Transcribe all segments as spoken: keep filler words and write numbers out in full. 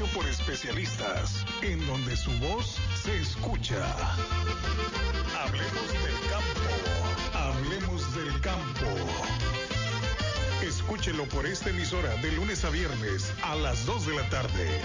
por especialistas, en donde su voz se escucha. Hablemos del campo. Hablemos del campo. Escúchelo por esta emisora de lunes a viernes a las dos de la tarde.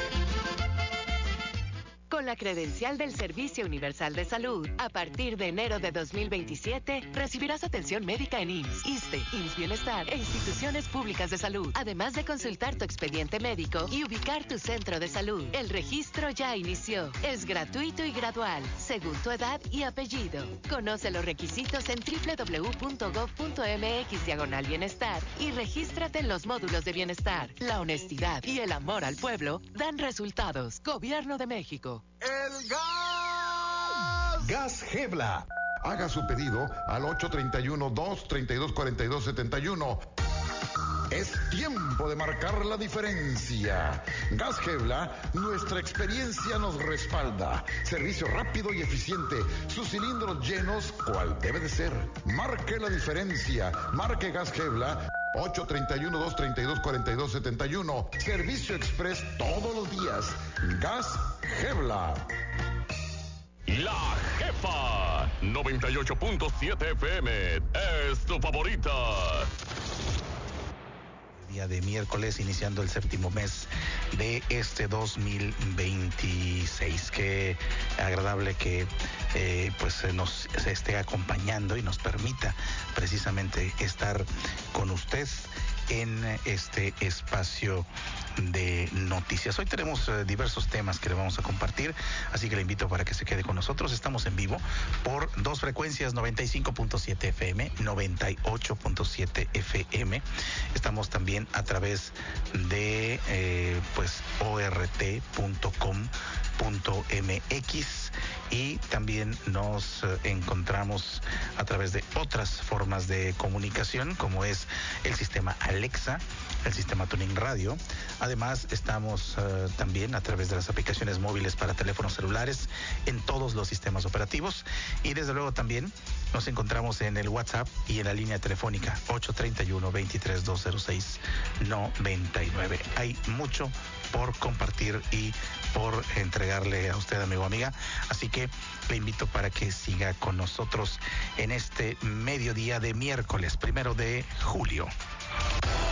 Con la credencial del Servicio Universal de Salud, a partir de enero de dos mil veintisiete, recibirás atención médica en I M S S, ISSSTE, I M S S Bienestar e instituciones públicas de salud, además de consultar tu expediente médico y ubicar tu centro de salud. El registro ya inició. Es gratuito y gradual, según tu edad y apellido. Conoce los requisitos en doble u doble u doble u punto gov punto mx diagonal bienestar y regístrate en los módulos de bienestar. La honestidad y el amor al pueblo dan resultados. Gobierno de México. ¡El gas! Gas Gebla. Haga su pedido al ocho treinta y uno, dos treinta y dos, cuarenta y dos setenta y uno. Es tiempo de marcar la diferencia. Gas Gebla, nuestra experiencia nos respalda. Servicio rápido y eficiente. Sus cilindros llenos, cual debe de ser. Marque la diferencia. Marque Gas Gebla. ocho treinta y uno, dos treinta y dos, cuarenta y dos setenta y uno. Servicio express todos los días. Gas Gebla. La Jefa noventa y ocho punto siete F M es tu favorita. Día de miércoles, iniciando el séptimo mes de este dos mil veintiséis. Qué agradable que eh, pues nos se esté acompañando y nos permita precisamente estar con usted en este espacio de noticias. Hoy tenemos eh, diversos temas que le vamos a compartir, así que le invito para que se quede con nosotros. Estamos en vivo por dos frecuencias, noventa y cinco punto siete F M, noventa y ocho punto siete F M. Estamos también a través de eh, pues o r t punto com punto m x y también nos eh, encontramos a través de otras formas de comunicación, como es el sistema Alexa, el sistema Tuning Radio. Además, estamos uh, también a través de las aplicaciones móviles para teléfonos celulares en todos los sistemas operativos. Y desde luego también nos encontramos en el WhatsApp y en la línea telefónica ocho treinta y uno, veintitrés, doscientos seis, noventa y nueve. Hay mucho por compartir y por entregarle a usted, amigo o amiga. Así que le invito para que siga con nosotros en este mediodía de miércoles, primero de julio.